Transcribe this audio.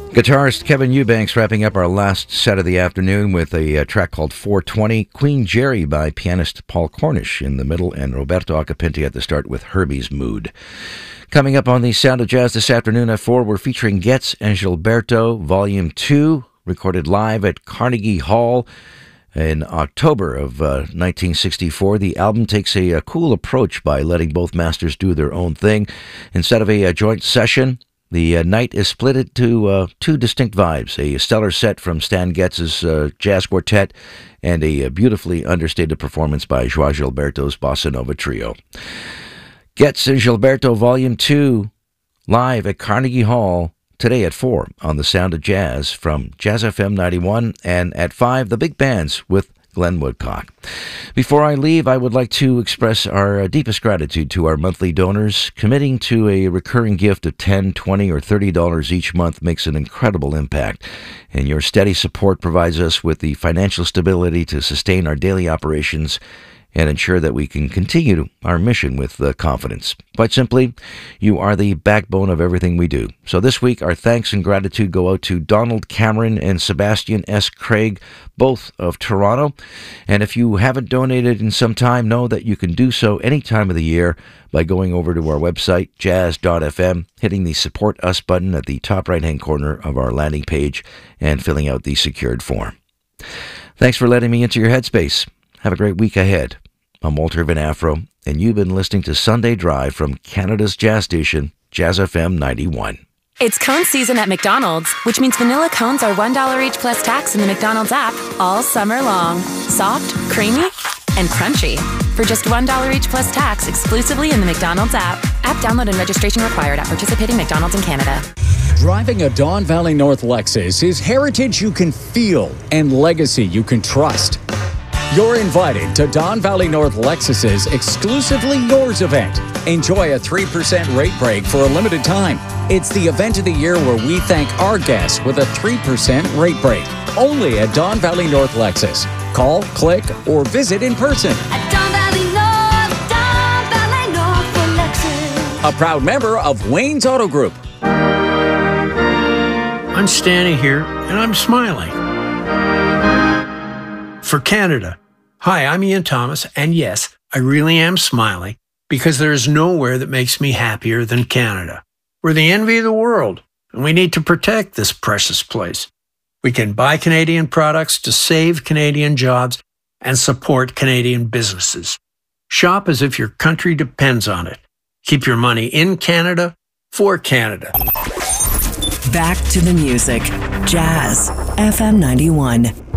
Guitarist Kevin Eubanks wrapping up our last set of the afternoon with a track called 420, Queen Jerry by pianist Paul Cornish in the middle, and Roberto Acapinti at the start with Herbie's Mood. Coming up on the Sound of Jazz this afternoon at 4, we're featuring Getz and Gilberto, Volume 2, recorded live at Carnegie Hall in October of 1964. The album takes a cool approach by letting both masters do their own thing. Instead of a joint session, the night is split into two distinct vibes, a stellar set from Stan Getz's jazz quartet and a beautifully understated performance by João Gilberto's Bossa Nova Trio. Getz and Gilberto Volume 2, live at Carnegie Hall, today at 4 on the Sound of Jazz from Jazz FM 91, and at 5, the big bands with Glenn Woodcock. Before I leave, I would like to express our deepest gratitude to our monthly donors. Committing to a recurring gift of $10, $20, or $30 each month makes an incredible impact, and your steady support provides us with the financial stability to sustain our daily operations and ensure that we can continue our mission with confidence. Quite simply, you are the backbone of everything we do. So this week, our thanks and gratitude go out to Donald Cameron and Sebastian S. Craig, both of Toronto. And if you haven't donated in some time, know that you can do so any time of the year by going over to our website, jazz.fm, hitting the Support Us button at the top right-hand corner of our landing page, and filling out the secured form. Thanks for letting me into your headspace. Have a great week ahead. I'm Walter Van Afro, and you've been listening to Sunday Drive from Canada's jazz station, Jazz FM 91. It's cone season at McDonald's, which means vanilla cones are $1 each plus tax in the McDonald's app all summer long. Soft, creamy, and crunchy. For just $1 each plus tax exclusively in the McDonald's app. App download and registration required at participating McDonald's in Canada. Driving a Don Valley North Lexus is heritage you can feel and legacy you can trust. You're invited to Don Valley North Lexus's Exclusively Yours event. Enjoy a 3% rate break for a limited time. It's the event of the year where we thank our guests with a 3% rate break. Only at Don Valley North Lexus. Call, click, or visit in person. At Don Valley North for Lexus. A proud member of Wayne's Auto Group. I'm standing here and I'm smiling. For Canada. Hi, I'm Ian Thomas, and yes, I really am smiling because there is nowhere that makes me happier than Canada. We're the envy of the world, and we need to protect this precious place. We can buy Canadian products to save Canadian jobs and support Canadian businesses. Shop as if your country depends on it. Keep your money in Canada for Canada. Back to the music. Jazz FM 91.